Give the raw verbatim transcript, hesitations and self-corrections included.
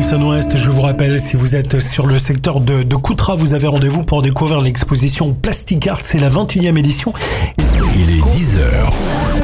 Nielsen Ouest. Je vous rappelle, si vous êtes sur le secteur de, de Coutras, vous avez rendez-vous pour découvrir l'exposition Plastic Art. C'est la vingt et unième édition. Il est dix heures.